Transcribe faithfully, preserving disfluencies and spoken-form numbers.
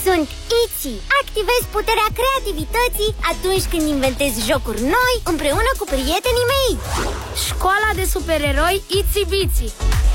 Sunt Itzy. Activez puterea creativității atunci când inventez jocuri noi împreună cu prietenii mei. Școala de supereroi Itsy Bitsy.